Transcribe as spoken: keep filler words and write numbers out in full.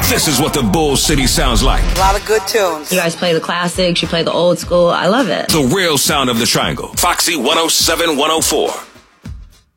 This is what the Bull City sounds like. A lot of good tunes. You guys play the classics, you play the old school. I love it. The real sound of the Triangle. Foxy one oh seven, one oh four.